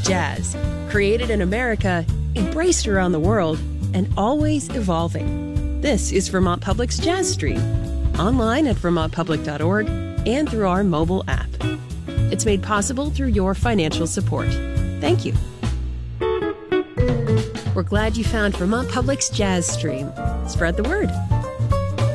Jazz, created in America, embraced around the world, and always evolving. This is Vermont Public's Jazz Stream, online at vermontpublic.org and through our mobile app. It's made possible through your financial support. Thank you. We're glad you found Vermont Public's Jazz Stream. Spread the word.